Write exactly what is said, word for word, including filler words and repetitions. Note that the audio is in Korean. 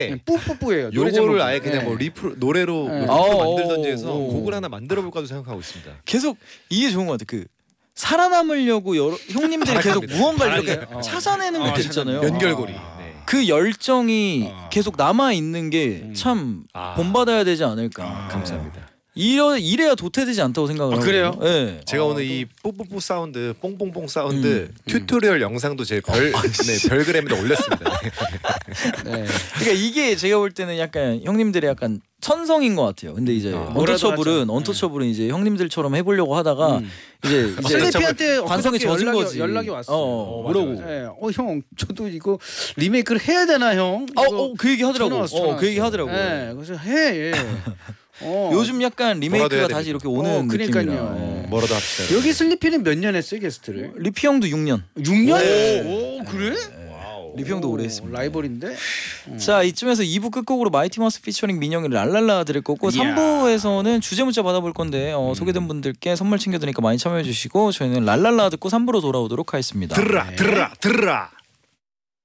네, 뿌뿌뿌예요. 요거를 아예 그냥 네. 뭐 리프 노래로 네. 뭐 어, 만들던지 해서 어, 어. 곡을 하나 만들어 볼까도 생각하고 있습니다. 계속 이게 좋은 것 같아. 그 살아남으려고 여러 형님들이 계속 바랍니다. 무언가를 이렇게 바라게. 어. 찾아내는 어, 것들 있잖아요. 연결고리. 아. 네. 그 열정이 어. 계속 남아 있는 게 참 아. 본받아야 되지 않을까. 아. 감사합니다. 이래 이래야 도태되지 않다고 생각을 아, 하고. 그래요? 네. 제가 어, 오늘 또- 이 뽀뽀뽀 사운드, 뽕뽕뽕 사운드 음. 튜토리얼 영상도 제 별 네, 별그램에다 올렸습니다. 네. 그러니까 이게 제가 볼 때는 약간 형님들의 약간 천성인 것 같아요. 근데 이제 아. 언터처블은 뭐라도 하죠. 언터처블은 이제 형님들처럼 해보려고 하다가 음. 이제 이제 슬리피한테 관성에 엊그저께 젖은 연락이, 거지. 연락이 왔어요. 어, 맞아, 뭐라고? 맞아. 네. 어, 형, 저도 이거 리메이크를 해야 되나, 형? 어, 이거 어, 그 얘기 하더라고. 전화 왔어, 어, 전화 그 얘기 왔어. 하더라고. 네, 그래서 해. 예. 어. 요즘 약간 뭐라도 해야 리메이크가 다시 됩니다. 이렇게 오는 어, 그러니까요. 느낌이라. 예. 뭐라도 합시다. 여기 슬리피는 몇 년 했어요, 게스트를? 리피 형도 육 년. 육 년? 오. 오, 그래? 와우. 리피 형도 오래 오, 했습니다. 라이벌인데. 자, 이쯤에서 이 부 끝곡으로 마이티 마우스 피처링 민영이 랄랄라 들을 거고 이야. 삼 부에서는 주제 문자 받아볼 건데 어, 소개된 분들께 선물 챙겨드리니까 많이 참여해 주시고 저희는 랄랄라 듣고 삼 부로 돌아오도록 하겠습니다. 들으라 들으라 들으라.